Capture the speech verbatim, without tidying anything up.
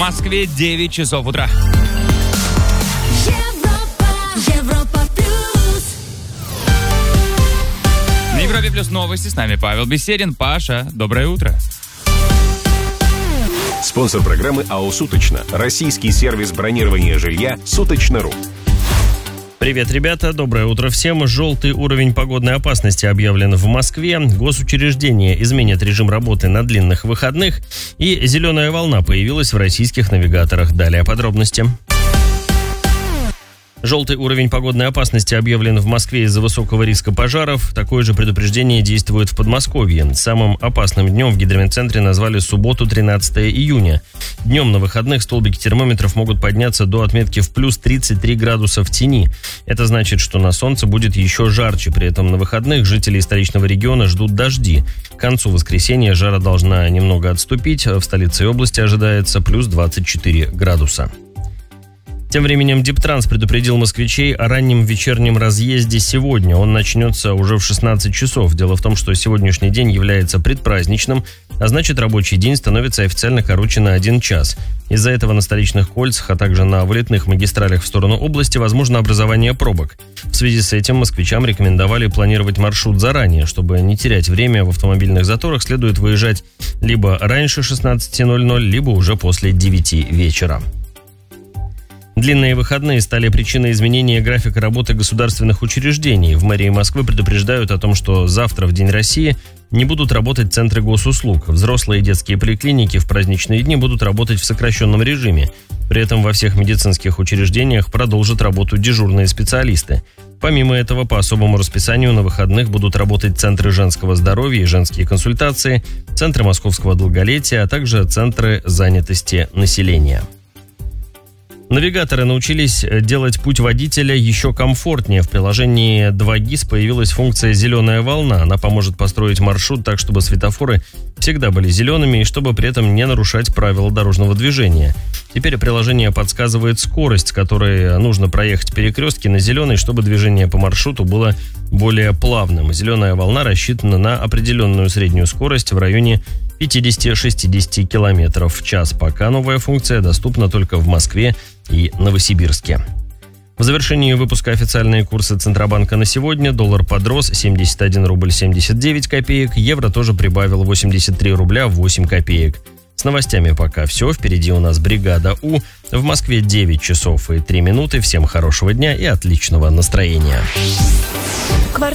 Москве девять часов утра. Европа, Европа плюс. На Европе плюс новости. С нами Павел Беседин. Паша, доброе утро. Спонсор программы АО «Суточно». Российский сервис бронирования жилья «Суточно.ру». Привет, ребята, доброе утро всем. Желтый уровень погодной опасности объявлен в Москве. Госучреждения изменят режим работы на длинных выходных. И зеленая волна появилась в российских навигаторах. Далее подробности. Желтый уровень погодной опасности объявлен в Москве из-за высокого риска пожаров. Такое же предупреждение действует в Подмосковье. Самым опасным днем в гидрометцентре назвали субботу, тринадцатое июня. Днем на выходных столбики термометров могут подняться до отметки в плюс тридцать три градуса в тени. Это значит, что на солнце будет еще жарче. При этом на выходных жители столичного региона ждут дожди. К концу воскресенья жара должна немного отступить. В столице и области ожидается плюс двадцать четыре градуса. Тем временем Диптранс предупредил москвичей о раннем вечернем разъезде сегодня. Он начнется уже в шестнадцать часов. Дело в том, что сегодняшний день является предпраздничным, а значит, рабочий день становится официально короче на один час. Из-за этого на столичных кольцах, а также на вылетных магистралях в сторону области возможно образование пробок. В связи с этим москвичам рекомендовали планировать маршрут заранее. Чтобы не терять время в автомобильных заторах, следует выезжать либо раньше шестнадцати ноль-ноль, либо уже после девяти вечера. Длинные выходные стали причиной изменения графика работы государственных учреждений. В мэрии Москвы предупреждают о том, что завтра, в День России, не будут работать центры госуслуг. Взрослые и детские поликлиники в праздничные дни будут работать в сокращенном режиме. При этом во всех медицинских учреждениях продолжат работу дежурные специалисты. Помимо этого, по особому расписанию на выходных будут работать центры женского здоровья и женские консультации, центры московского долголетия, а также центры занятости населения. Навигаторы научились делать путь водителя еще комфортнее. В приложении два гис появилась функция «Зеленая волна». Она поможет построить маршрут так, чтобы светофоры всегда были зелеными и чтобы при этом не нарушать правила дорожного движения. Теперь приложение подсказывает скорость, с которой нужно проехать перекрестки на зеленый, чтобы движение по маршруту было более плавным. «Зеленая волна» рассчитана на определенную среднюю скорость в районе пятьдесят-шестьдесят километров в час. Пока новая функция доступна только в Москве и Новосибирске. В завершении выпуска официальные курсы Центробанка на сегодня. Доллар подрос семьдесят один рубль семьдесят девять копеек. Евро тоже прибавил восемьдесят три рубля восемь копеек. С новостями пока все. Впереди у нас бригада У. В Москве девять часов и три минуты. Всем хорошего дня и отличного настроения.